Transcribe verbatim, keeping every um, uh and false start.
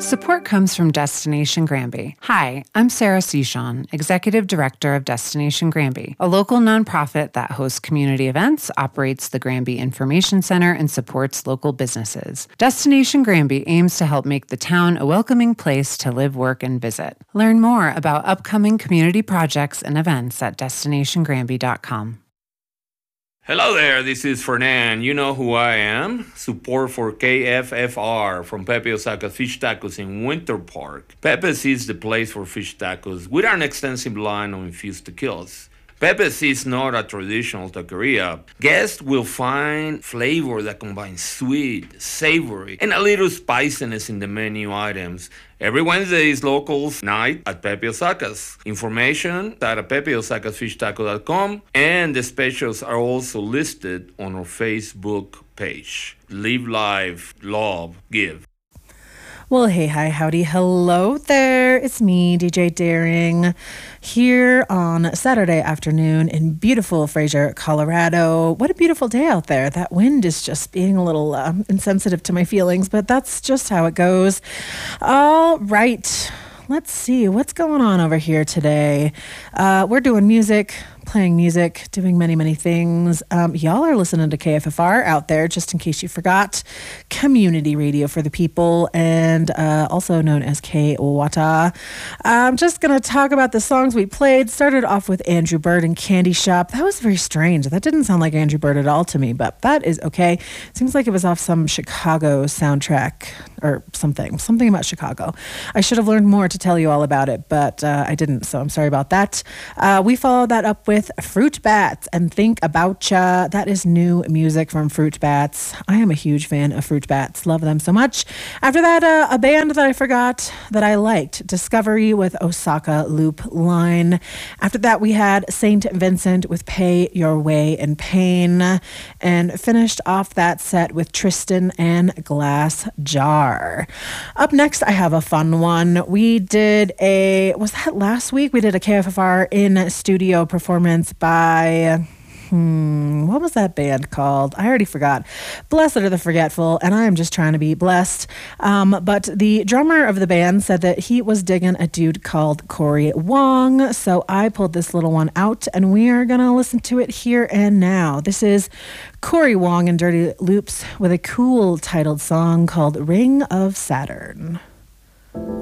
Support comes from Destination Granby. Hi, I'm Sarah Cichon, Executive Director of Destination Granby, a local nonprofit that hosts community events, operates the Granby Information Center, and supports local businesses. Destination Granby aims to help make the town a welcoming place to live, work, and visit. Learn more about upcoming community projects and events at destination granby dot com. Hello there, this is Fernan. You know who I am. Support for K F F R from Pepe Osaka's Fish Tacos in Winter Park. Pepe's is the place for fish tacos with an extensive line of infused tequilas. Pepe's is not a traditional taqueria. Guests will find flavor that combines sweet, savory, and a little spiciness in the menu items. Every Wednesday is locals night at Pepe Osaka's. Information at pepe osaka fish taco dot com, and the specials are also listed on our Facebook page. Live life, love, give. Well, hey, hi, howdy, hello there. It's me, D J Daring, here on Saturday afternoon in beautiful Fraser, Colorado. What a beautiful day out there. That wind is just being a little uh, insensitive to my feelings, but that's just how it goes. All right, let's see what's going on over here today. Uh, we're doing music. Playing music, doing many, many things. Um, y'all are listening to K F F R out there, just in case you forgot. Community radio for the people, and uh, also known as K Wata. I'm just going to talk about the songs we played. Started off with Andrew Bird and Candy Shop. That was very strange. That didn't sound like Andrew Bird at all to me, but that is okay. Seems like it was off some Chicago soundtrack or something. Something about Chicago. I should have learned more to tell you all about it, but uh, I didn't, so I'm sorry about that. Uh, we followed that up with with Fruit Bats and Think About Ya. That is new music from Fruit Bats. I am a huge fan of Fruit Bats. Love them so much. After that, uh, a band that I forgot that I liked, Discovery with Osaka Loop Line. After that, we had Saint Vincent with Pay Your Way in Pain, and finished off that set with Tristan and Glass Jar. Up next, I have a fun one. We did a, was that last week? We did a K F F R in studio performance by, hmm, what was that band called? I already forgot. Blessed are the Forgetful, and I am just trying to be blessed. Um, but the drummer of the band said that he was digging a dude called Corey Wong, so I pulled this little one out, and we are going to listen to it here and now. This is Corey Wong and Dirty Loops with a cool titled song called Ring of Saturn.